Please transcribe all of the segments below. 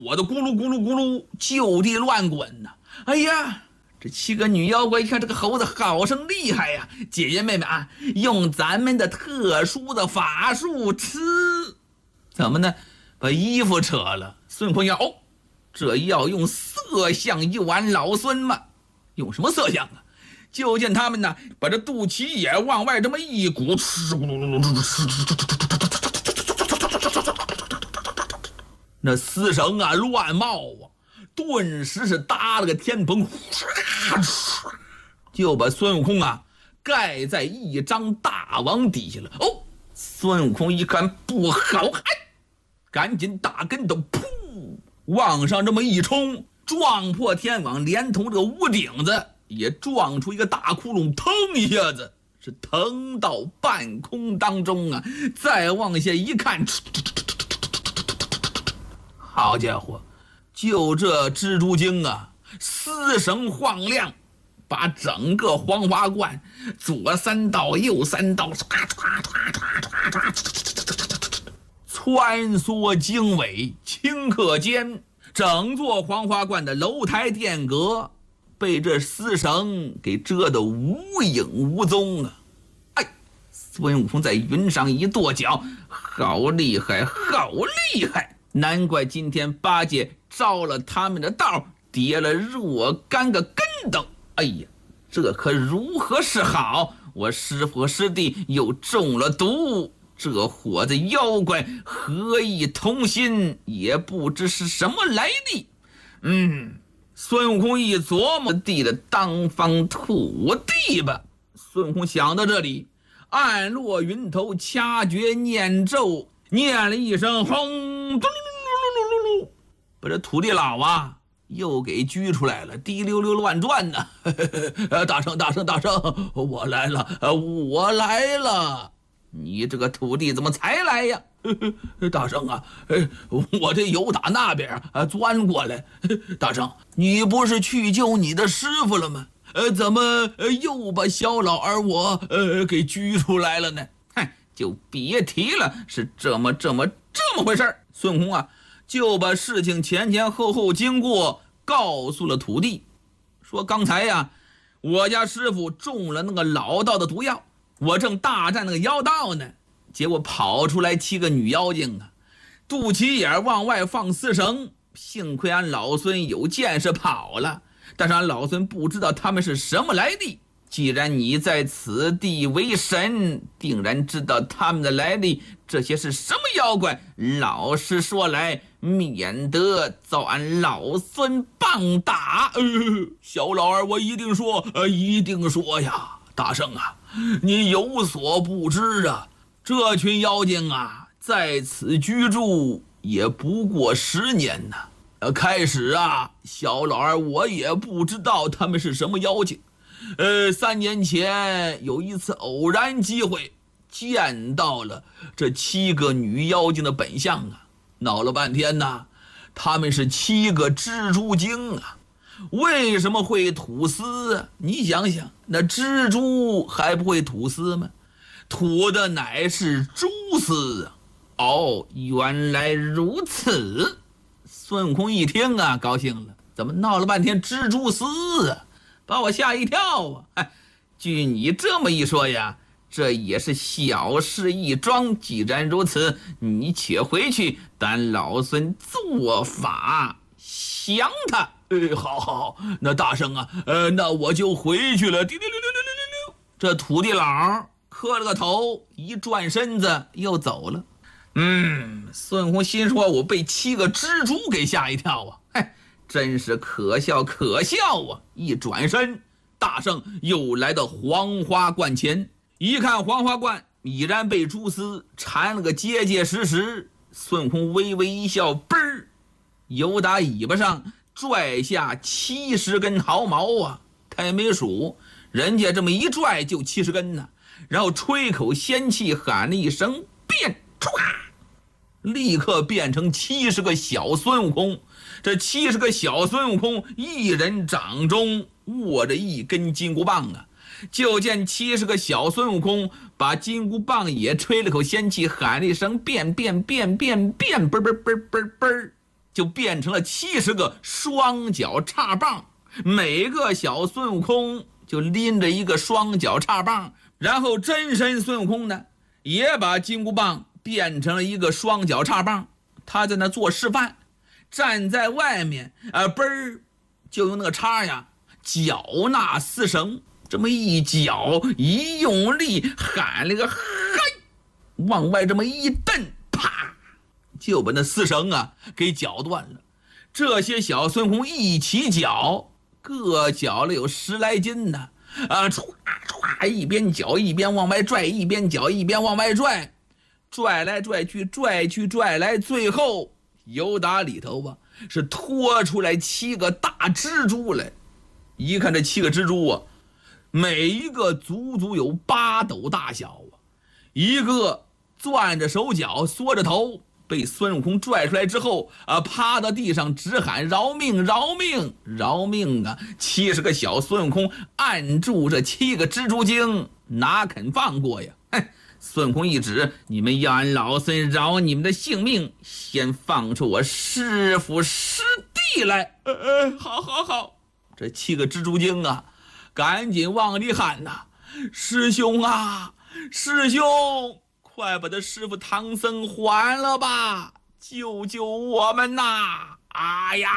我的咕噜咕噜咕噜就地乱滚呐！哎呀，这7个女妖怪一看这个猴子好生厉害呀！姐姐妹妹啊，用咱们的特殊的法术吃，怎么呢？把衣服扯了。孙悟空要这要用色相诱俺老孙吗？用什么色相啊？就见他们呢，把这肚脐眼往外这么一鼓，那丝绳啊乱冒啊，顿时是搭了个天棚，就把孙悟空啊盖在一张大网底下了。孙悟空一看不好，赶紧打跟头，噗，往上这么一冲，撞破天网，连同这个屋顶子也撞出一个大窟窿，腾一下子是腾到半空当中啊！再往下一看，好家伙，就这蜘蛛精啊，丝绳晃亮，把整个黄花观左3道右3道穿梭经纬，顷刻间整座黄花观的楼台殿阁被这丝绳给遮得无影无踪啊！孙悟空在云上一跺脚，好厉害，好厉害！难怪今天八戒着了他们的道，跌了若干个跟头。哎呀，这可如何是好？我师父师弟又中了毒，这伙子妖怪合意同心，也不知是什么来历。孙悟空一琢磨，地的当方土地吧。孙悟空想到这里，暗落云头，掐诀念咒，念了一声轰，把这土地佬啊又给拘出来了，滴溜溜乱转呢。大圣，我来了！你这个土地怎么才来呀？大圣啊，我这由打那边钻过来。大圣，你不是去救你的师傅了吗？怎么又把小老儿我给拘出来了呢？就别提了，是这么回事。孙悟空啊，就把事情前后经过告诉了土地，说刚才呀，我家师傅中了那个老道的毒药，我正大战那个妖道呢，结果跑出来7个女妖精啊，肚脐眼往外放丝绳，幸亏俺老孙有见识跑了，但是俺老孙不知道他们是什么来历。既然你在此地为神，定然知道他们的来历，这些是什么妖怪？老实说来，免得遭俺老孙棒打。小老儿我一定说呀。大圣啊，你有所不知啊，这群妖精啊在此居住也不过10年呢。开始啊，小老儿我也不知道他们是什么妖精。3年前有一次偶然机会见到了这7个女妖精的本相啊，闹了半天呢，他们是7个蜘蛛精啊。为什么会吐丝啊？你想想，那蜘蛛还不会吐丝吗？吐的乃是蛛丝啊！原来如此。孙悟空一听啊，高兴了，怎么闹了半天蜘蛛丝啊？把我吓一跳啊！据你这么一说呀，这也是小事一桩。既然如此，你且回去，等老孙做法降他。好，那大圣啊，那我就回去了。这土地佬磕了个头，一转身子又走了。孙悟空心说，我被7个蜘蛛给吓一跳啊！真是可笑啊！一转身，大圣又来到黄花观前，一看黄花观已然被蛛丝缠了个结结实实。孙悟空微微一笑，嘣儿，由打尾巴上拽下70根毫毛啊！他也没数，人家这么一拽就70根呢。然后吹口仙气，喊了一声变，唰，立刻变成70个小孙悟空。这70个小孙悟空，一人掌中握着一根金箍棒啊！就见70个小孙悟空把金箍棒也吹了口仙气，喊了一声变，啵啵啵啵啵， 就变成了70个双脚叉棒，每个小孙悟空就拎着一个双脚叉棒，然后真身孙悟空呢也把金箍棒变成了一个双脚叉棒，他在那做示范，站在外面嘣儿就用那个叉呀搅那丝绳，这么一搅一用力，喊了个嗨，往外这么一蹬，啪就把那丝绳啊给绞断了。这些小孙悟空一起绞，各绞了有10来斤呢，一边绞一边往外拽，一边绞一边往外拽，拽来拽去，拽去拽来，最后由打里头是拖出来7个大蜘蛛来。一看这7个蜘蛛啊，每一个足足有8斗大小啊，一个攥着手脚缩着头，被孙悟空拽出来之后趴到地上直喊饶命饶命饶命啊！70个小孙悟空按住这7个蜘蛛精，哪肯放过呀？孙悟空一指，你们要按老孙饶你们的性命，先放出我师傅师弟来。好好好，这7个蜘蛛精啊赶紧往里喊呐，师兄啊师兄，快把他师傅唐僧还了吧，救救我们呐！哎呀，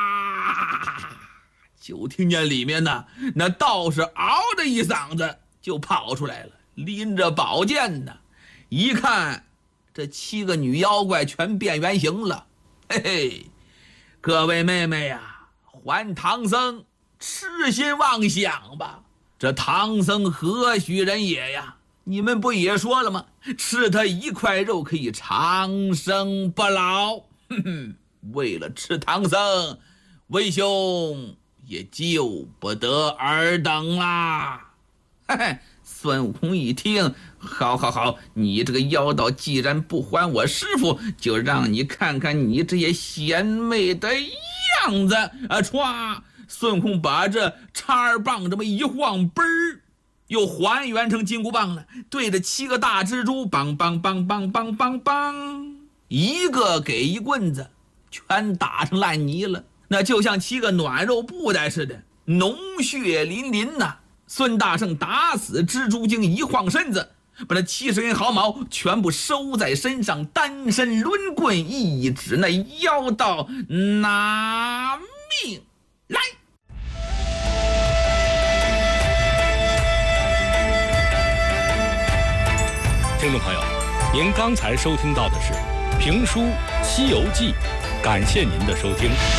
就听见里面呢那道士嗷的一嗓子就跑出来了，拎着宝剑呢，一看这7个女妖怪全变原形了。嘿嘿，各位妹妹呀，还唐僧痴心妄想吧，这唐僧何许人也呀？你们不也说了吗？吃他1块肉可以长生不老。为了吃唐僧，为兄也救不得尔等啦。孙悟空一听，好好好，你这个妖道既然不还我师傅，就让你看看你这些贤妹的样子歘，孙悟空把这叉棒这么一晃，嘣儿又还原成金箍棒了，对着7个大蜘蛛梆梆梆梆梆梆梆，一个给一棍子，全打成烂泥了，那就像7个暖肉布袋似的，脓血淋淋呐。孙大圣打死蜘蛛精，一晃身子，把那70根毫毛全部收在身上，单身抡棍一指，那妖道拿命来。 听众朋友，您刚才收听到的是评书《西游记》，感谢您的收听。